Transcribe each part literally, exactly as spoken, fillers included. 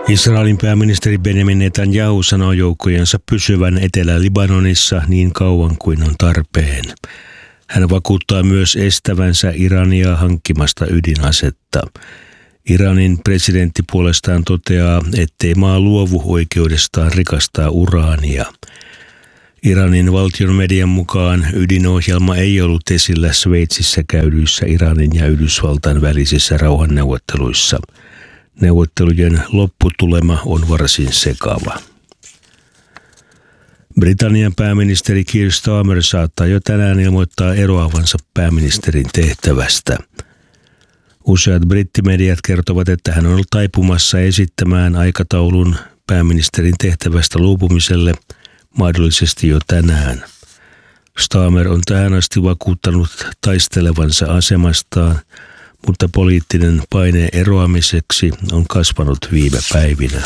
Israelin pääministeri Benjamin Netanyahu sanoo joukkojensa pysyvän Etelä-Libanonissa niin kauan kuin on tarpeen. Hän vakuuttaa myös estävänsä Irania hankkimasta ydinasetta. Iranin presidentti puolestaan toteaa, ettei maa luovu oikeudestaan rikastaa uraania. Iranin valtion median mukaan ydinohjelma ei ollut esillä Sveitsissä käydyissä Iranin ja Yhdysvaltain välisissä rauhanneuvotteluissa. Neuvottelujen lopputulema on varsin sekava. Britannian pääministeri Keir Starmer saattaa jo tänään ilmoittaa eroavansa pääministerin tehtävästä. Useat brittimediat kertovat, että hän on ollut taipumassa esittämään aikataulun pääministerin tehtävästä luopumiselle mahdollisesti jo tänään. Starmer on tähän asti vakuuttanut taistelevansa asemastaan, mutta poliittinen paine eroamiseksi on kasvanut viime päivinä.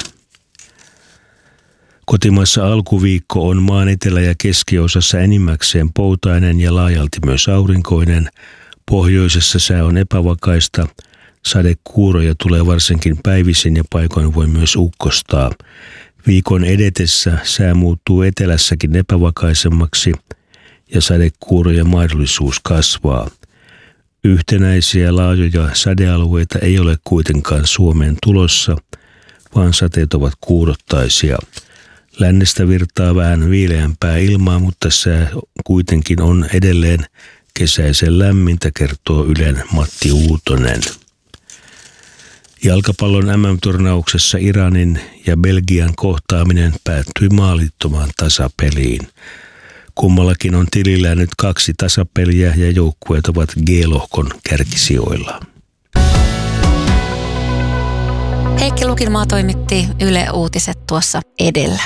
Kotimaassa alkuviikko on maan etelä- ja keskiosassa enimmäkseen poutainen ja laajalti myös aurinkoinen. Pohjoisessa sää on epävakaista. Sadekuuroja tulee varsinkin päivisin ja paikoin voi myös ukkostaa. Viikon edetessä sää muuttuu etelässäkin epävakaisemmaksi ja sadekuurojen mahdollisuus kasvaa. Yhtenäisiä laajoja sadealueita ei ole kuitenkaan Suomeen tulossa, vaan sateet ovat kuurottaisia. Lännestä virtaa vähän viileämpää ilmaa, mutta sää kuitenkin on edelleen kesäisen lämmintä, kertoo Ylen Matti Uutonen. Jalkapallon äm äm-turnauksessa Iranin ja Belgian kohtaaminen päättyi maalittomaan tasapeliin. Kummallakin on tilillään nyt kaksi tasapeliä ja joukkueet ovat G-lohkon kärkisijoilla. Heikki Lukinmaa toimitti Yle Uutiset tuossa edellä.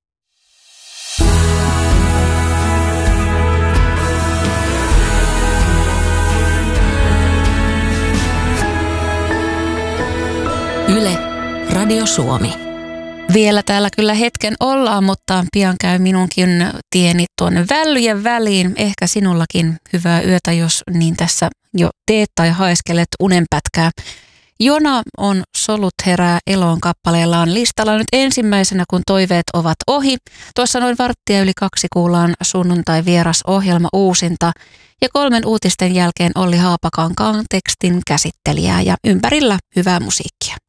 Yle, Radio Suomi. Vielä täällä kyllä hetken ollaan, mutta pian käy minunkin tieni tuonne Vällyjen väliin. Ehkä sinullakin hyvää yötä, jos niin tässä jo teet tai haiskelet unenpätkää. Jona on Solut herää eloon kappaleellaan listalla nyt ensimmäisenä, kun toiveet ovat ohi. Tuossa noin varttia yli kaksi kuullaan sunnuntai vieras ohjelma uusinta ja kolmen uutisten jälkeen Olli Haapakankaan tekstin käsittelijää ja ympärillä hyvää musiikkia.